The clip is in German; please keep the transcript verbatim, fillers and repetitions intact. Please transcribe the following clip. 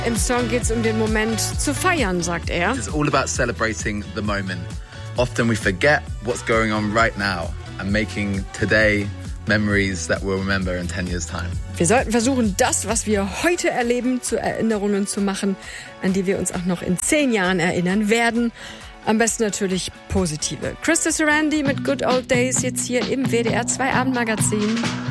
Im Song geht es um den Moment zu feiern, sagt er. It's all about celebrating the moment. Often we forget what's going on right now and making today memories that we'll remember in ten years' time. Wir sollten versuchen, das, was wir heute erleben, zu Erinnerungen zu machen, an die wir uns auch noch in zehn Jahren erinnern werden. Am besten natürlich positive. Krista Sarandon mit Good Old Days jetzt hier im W D R zwei Abendmagazin.